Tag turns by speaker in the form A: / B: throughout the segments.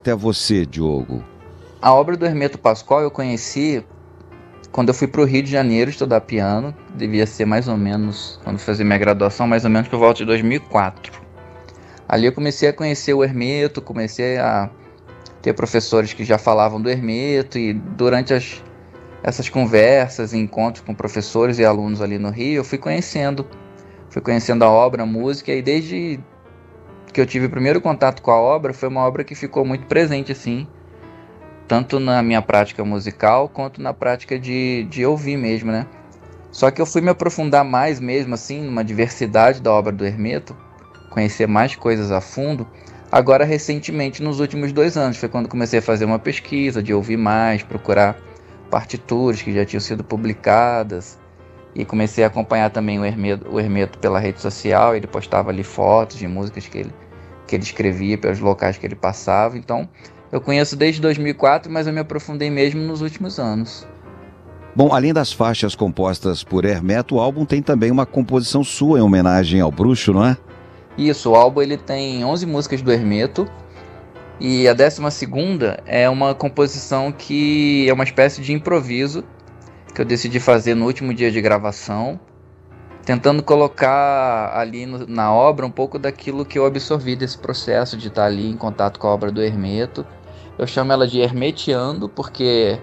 A: até você, Diogo?
B: A obra do Hermeto Pascoal eu conheci quando eu fui para o Rio de Janeiro estudar piano. Devia ser mais ou menos, quando eu fazia minha graduação, mais ou menos por volta de 2004. Ali eu comecei a conhecer o Hermeto, comecei a ter professores que já falavam do Hermeto, e durante essas conversas, encontros com professores e alunos ali no Rio, eu fui conhecendo a obra, a música, e desde que eu tive o primeiro contato com a obra, foi uma obra que ficou muito presente, assim, tanto na minha prática musical, quanto na prática de ouvir mesmo, né? Só que eu fui me aprofundar mais mesmo, assim, numa diversidade da obra do Hermeto, conhecer mais coisas a fundo, agora recentemente, nos últimos 2 anos, foi quando comecei a fazer uma pesquisa, de ouvir mais, procurar partituras que já tinham sido publicadas, e comecei a acompanhar também o Hermeto pela rede social. Ele postava ali fotos de músicas que ele escrevia, pelos locais que ele passava. Então, eu conheço desde 2004, mas eu me aprofundei mesmo nos últimos anos.
A: Bom, além das faixas compostas por Hermeto, o álbum tem também uma composição sua em homenagem ao bruxo, não é?
B: Isso, o álbum ele tem 11 músicas do Hermeto, e a 12ª é uma composição que é uma espécie de improviso, que eu decidi fazer no último dia de gravação, tentando colocar ali na obra um pouco daquilo que eu absorvi desse processo de estar ali em contato com a obra do Hermeto. Eu chamo ela de Hermetiando, porque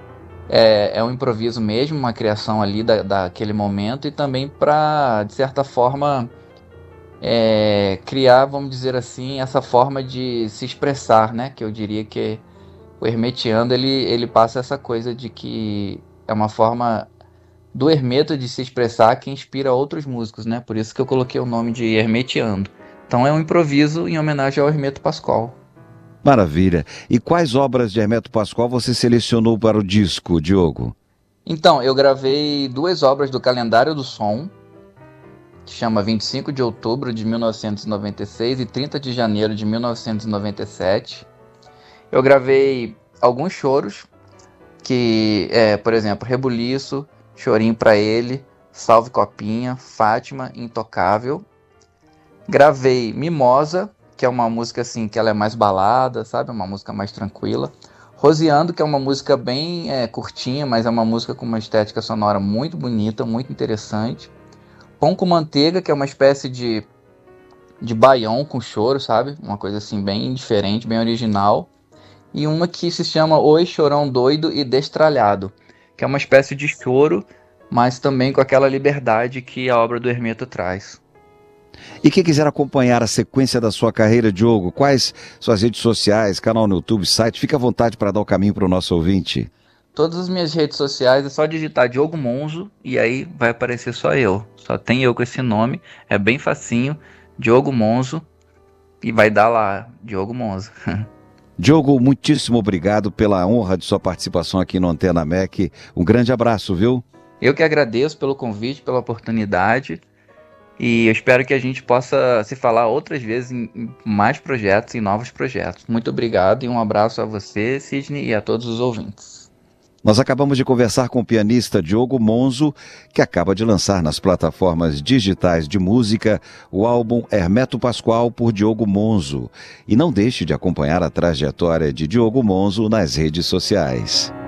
B: é um improviso mesmo, uma criação ali daquele momento, e também para, de certa forma, criar, vamos dizer assim, essa forma de se expressar, né? Que eu diria que o Hermetiando, ele passa essa coisa de que é uma forma do Hermeto de se expressar que inspira outros músicos, né? Por isso que eu coloquei o nome de Hermetiando. Então é um improviso em homenagem ao Hermeto Pascoal.
A: Maravilha. E quais obras de Hermeto Pascoal você selecionou para o disco, Diogo?
B: Então, eu gravei 2 obras do Calendário do Som, que chama 25 de outubro de 1996 e 30 de janeiro de 1997. Eu gravei alguns choros, que por exemplo, Rebuliço, Chorinho pra Ele, Salve Copinha, Fátima, Intocável. Gravei Mimosa, que é uma música assim, que ela é mais balada, sabe? Uma música mais tranquila. Roseando, que é uma música bem curtinha, mas é uma música com uma estética sonora muito bonita, muito interessante. Pão com Manteiga, que é uma espécie de baião com choro, sabe? Uma coisa assim bem diferente, bem original. E uma que se chama Oi Chorão Doido e Destralhado, que é uma espécie de choro, mas também com aquela liberdade que a obra do Hermeto traz.
A: E quem quiser acompanhar a sequência da sua carreira, Diogo, quais suas redes sociais, canal no YouTube, site, fica à vontade para dar o caminho para o nosso ouvinte.
B: Todas as minhas redes sociais é só digitar Diogo Monzo e aí vai aparecer só eu. Só tem eu com esse nome, é bem facinho, Diogo Monzo, e vai dar lá, Diogo Monzo.
A: Diogo, muitíssimo obrigado pela honra de sua participação aqui no Antena MEC. Um grande abraço, viu?
B: Eu que agradeço pelo convite, pela oportunidade, e eu espero que a gente possa se falar outras vezes em mais projetos, em novos projetos. Muito obrigado e um abraço a você, Sidney, e a todos os ouvintes.
A: Nós acabamos de conversar com o pianista Diogo Monzo, que acaba de lançar nas plataformas digitais de música o álbum Hermeto Pascoal por Diogo Monzo. E não deixe de acompanhar a trajetória de Diogo Monzo nas redes sociais.